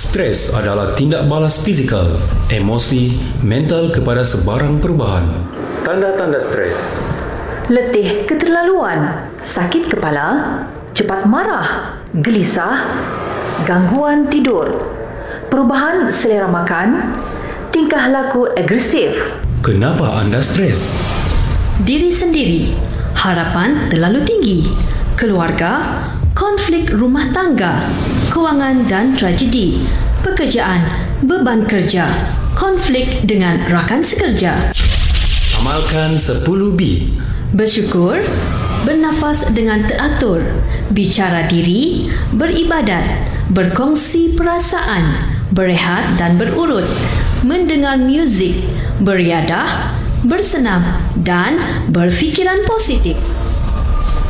Stres adalah tindak balas fizikal, emosi, mental kepada sebarang perubahan. Tanda-tanda stres: letih keterlaluan, sakit kepala, cepat marah, gelisah, gangguan tidur, perubahan selera makan, tingkah laku agresif. Kenapa anda stres? Diri sendiri, harapan terlalu tinggi, keluarga, konflik rumah tangga, kewangan dan tragedi, pekerjaan, beban kerja, konflik dengan rakan sekerja. Amalkan 10B. Bersyukur, bernafas dengan teratur, bicara diri, beribadat, berkongsi perasaan, berehat dan berurut, mendengar muzik, beriadah, bersenam dan berfikiran positif.